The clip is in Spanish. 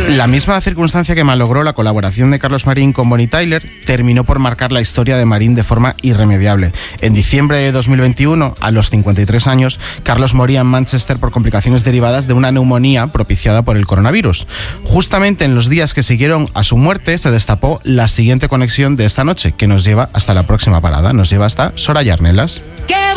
La misma circunstancia que malogró la colaboración de Carlos Marín con Bonnie Tyler terminó por marcar la historia de Marín de forma irremediable. En diciembre de 2021, a los 53 años, Carlos moría en Manchester por complicaciones derivadas de una neumonía propiciada por el coronavirus. Justamente en los días que siguieron a su muerte se destapó la siguiente conexión de esta noche, que nos lleva hasta la próxima parada, nos lleva hasta Soraya Arnelas.